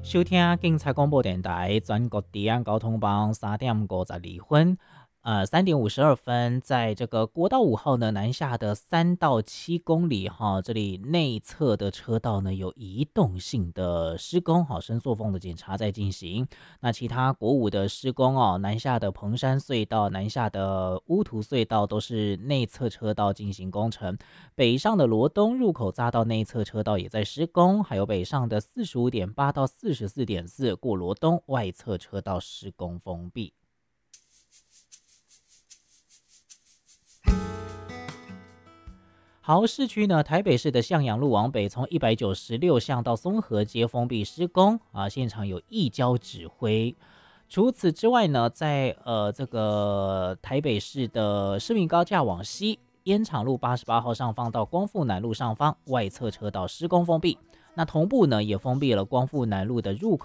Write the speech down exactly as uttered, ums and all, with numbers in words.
收听警察广播电台全国治安交通帮三点五十二分，呃，三点五十二分，在这个国道五号呢南下的三到七公里哈，这里内侧的车道呢有移动性的施工，好，伸缩缝的检查在进行。那其他国五的施工哦，南下的彭山隧道、南下的乌图隧道都是内侧车道进行工程，北上的罗东入口匝道内侧车道也在施工，还有北上的四十五点八到四十四点四过罗东外侧车道施工封闭。好，市区呢，台北市的向阳路往北，从一百九十六巷到松河街封闭施工啊，现场有义交指挥。除此之外呢，在呃这个台北市的市民高架往西，烟厂路八十八号上方到光复南路上方外侧车道施工封闭。那同步呢，也封闭了光复南路的入口。